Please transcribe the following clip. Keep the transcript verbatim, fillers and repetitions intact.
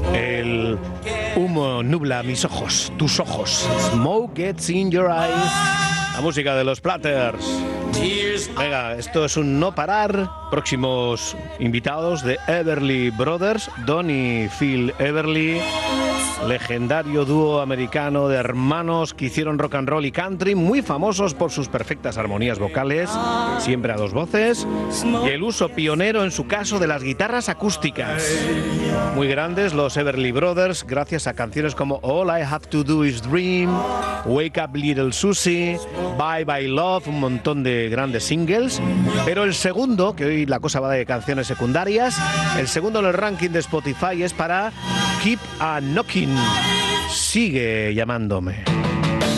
El humo nubla mis ojos, tus ojos. Smoke gets in your eyes. La música de los Platters. Venga, esto es un no parar. Próximos invitados de Everly Brothers, Don y Phil Everly, legendario dúo americano de hermanos que hicieron rock and roll y country, muy famosos por sus perfectas armonías vocales, siempre a dos voces, y el uso pionero en su caso de las guitarras acústicas. Muy grandes los Everly Brothers, gracias a canciones como All I Have to Do Is Dream, Wake Up Little Susie, Bye Bye Love, un montón de grandes singles. Pero el segundo, que hoy la cosa va de canciones secundarias, el segundo en el ranking de Spotify es para Keep a Knocking. Sigue llamándome.